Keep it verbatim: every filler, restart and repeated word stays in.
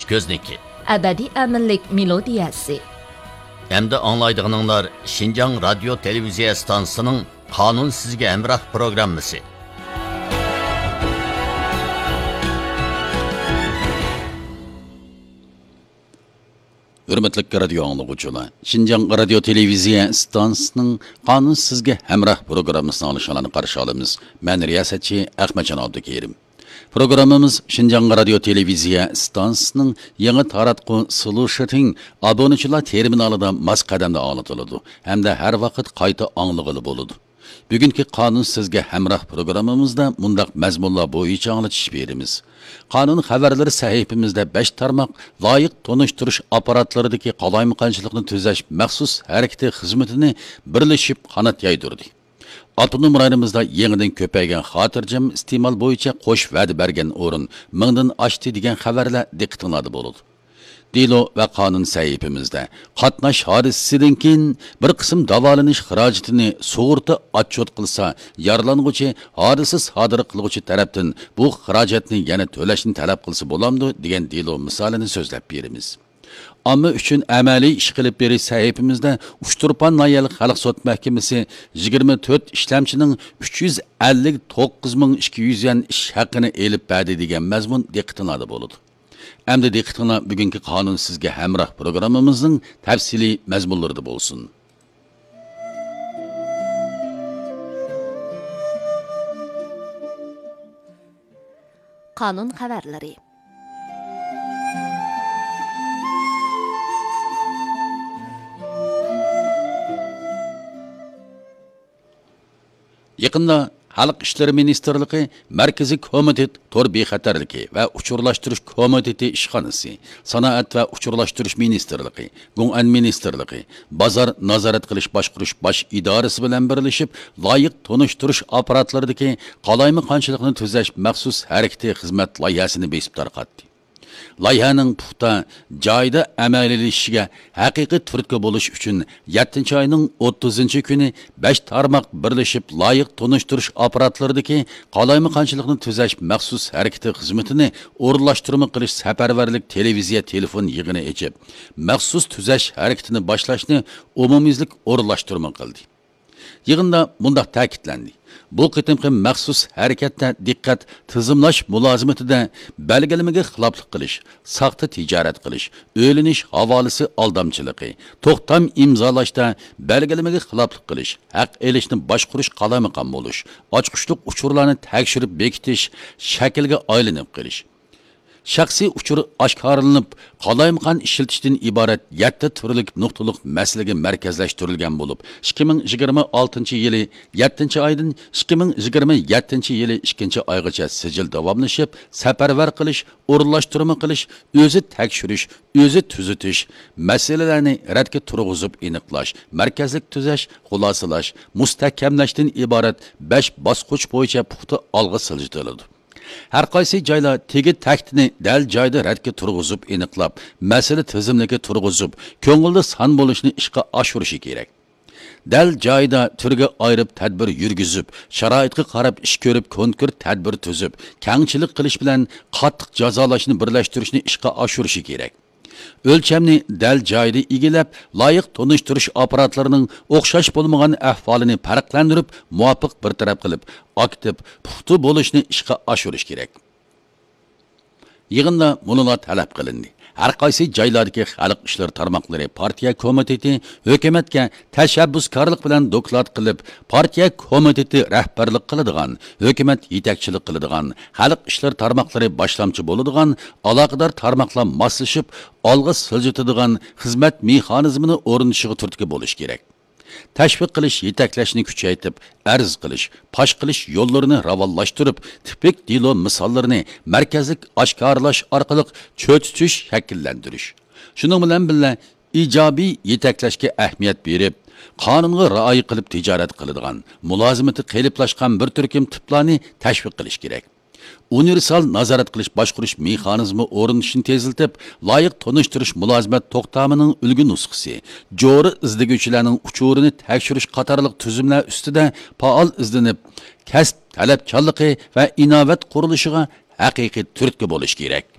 ko'zniki. Abadiy aminlik melodiyasi. Endi anglaydiganlar Şinjan radio televiziya stansiyasining Qonun sizga hamroh programmasi. Hürmetli radio anlıqçılar, Şinjan radio televiziya stansiyasining Qonun sizga hamroh programmasini alışanlarni qarshi olamiz. Men riyosatchi Ahmadjon Abdukerim. Programmamiz Şinjan radio televiziya stansiyasining yangi taratqu solutioning obunachilar terminalida mas qadamda anlatıladi hamda har vaqt qayta anglag'ili bo'ladi. Bugungi Qonun sizga hamroh programmamizda mundaq mazmunlar bo'yicha anglatish beramiz. Qonun xabarlari sahifamizda besh tarmoq loyiq tonishtirish apparatlaridagi qalaymiqanchilikni tuzash maxsus harakati xizmatini birlashib qanot yaydirdi. Autonom rayonimizda yangidan ko'paygan xotirjam iste'mol bo'yicha qo'sh va'da bergan o'rin mingdan oshdi degan xabarlar diqqatingizda bo'ladi. Dilo va qonun sahifamizda qatnash hodisasidan keyin bir qism davolanish xarajatini sug'urta otchot qilsa, yaralanuvchi hodisa sodir qiluvchi tarafdan bu xarajatni yana to'lashni talab qilsa bo'lamdi degan dilo misolini so'zlab beramiz. Amma uchun amaliy ish qilib berish sahifamizda Uchturpan noyal xalq sud mahkamasi yigirma to'rt ishlamchining uch yuz ellik to'qqiz ming ikki yuz yan ish haqini elib berdi degan mazmun diqqatingizda bo'ladi. Endi diqqatinglar bugungi Qonun sizga hamroh programmamizning tafsiliy mazmunlarida bo'lsin. Qonun xabarlari. Yaqında Xalq İşleri Ministerligi Markaziy Komitet Tor bexatarligi va uchurlashtirish komiteti ishxonasi, Sanoat va uchurlashtirish ministerligi, G'uan ministerligi, Bozor nazorat qilish boshqarish bosh idorasi bilan birlashib, loyiq tonishtirish apparatlaridagi qalaymiqanchilikni tuzash maxsus harakati xizmat loyihasini besib tarqatdi. Loyihaning puxta joyda amaliylashishga haqiqiy turtki bo'lish uchun yettinchi oyning o'ttizinchi kuni besh tarmoq birlashib loyiq tonishtirish apparatlaridagi qalaymiqanchilikni tuzash maxsus harakati xizmatini o'rinlashtirma qilish safarbarlik televiziya telefon yig'ini echib, maxsus tuzash harakatini boshlashni umumiylik o'rinlashtirma qildi. Yig'inda bundaq ta'kidlandi. Bu qitimqi maxsus harakatda diqqat tizimlash mulozimatida belgilamga xiloflik qilish, saxta tijorat qilish, o'linish havolasi aldamchiligi, to'xtam imzolashda belgilamga xiloflik qilish, haq elishni boshqarish qalamaqam bo'lish, ochqishlik uchurlarni tekshirib bekitish shaklga aylanib qilish. Shaxsiy uchur oshkorlanib, qalaymiqan ishiltishdan iborat yetti turlik nuqtalik masalaga markazlashtirilgan bo'lib, ikki ming yigirma oltinchi yili yettinchi oydan ikki ming yigirma yettinchi yili ikkinchi oygacha sijil davomlashib, safarbar qilish, o'rinlashtirma qilish, o'zi tekshirish, o'zi tuzitish, masalalarni radga turg'izib aniqlash, markazlik tuzash, xulosalash, mustahkamlashdan iborat besh bosqich bo'yicha puxta olg'a siljitiladi. Har qaysi joylar tegi taktini dal joyda radga turg'izib aniqlab, masala tizimliga turg'izib, ko'ngilda son bo'lishni ishga oshirishi kerak. Dal joyda turga ayirib tadbir yurgizib, sharoitga qarab ish ko'rib, konkurs tadbir tuzib, kengchilik qilish bilan qattiq jazolashni birlashtirishni ishga oshirishi kerak. O'lchamni dal joyida egilab, loyiq tonishtirish apparatlarining o'xshash bo'lmagan ahvolini farqlantirib, muvofiq bir taraf qilib, aktiv, puxta bo'lishni ishga oshirish kerak. Yig'inda munolat talab qilindi. Har qaysi joylardagi xalq ishlar tarmoqlari partiya komiteti hukumatga tashabbuskorlik bilan doklad qilib, partiya komiteti rahbarlik qiladigan, hukumat yetakchilik qiladigan, xalq ishlar tarmoqlari boshlamchi bo'ladigan, aloqador tarmoqlar moslashib, olg'a siljitadigan xizmat mexanizmini o'rnatishiga turtki bo'lish kerak. Tashviq qilish, yetaklashni kuchaytirib, arz qilish, pash qilish yo'llarini ravonlashtirib, tipik dilo misollarini markazlik oshkorlash orqali cho'chitish shakllantirish. Shuning bilan birga ijobiy yetaklashga ahamiyat berib, qonunga rioya qilib tijorat qiladigan, mulozimati qeliplashgan bir turkum tiplarni tashviq qilish kerak. Universal nazorat qilish boshqarish mexanizmi o'rnatishni teziltib, loyiq tonishtirish mulozimat to'xtamining ulgu nusxasi, jo'ri izlaguvchilarning uchurini tekshirish qatorliq tuzumlar ustida faol izlanib, kasb talabchanligi va innovat qurilishiga haqiqiy turtki bo'lish kerak.